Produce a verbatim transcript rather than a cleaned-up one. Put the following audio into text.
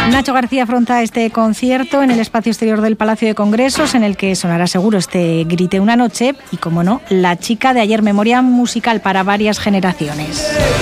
Nacho García afronta este concierto en el espacio exterior del Palacio de Congresos, en el que sonará seguro este Grite una noche y, como no, La chica de ayer, memoria musical para varias generaciones.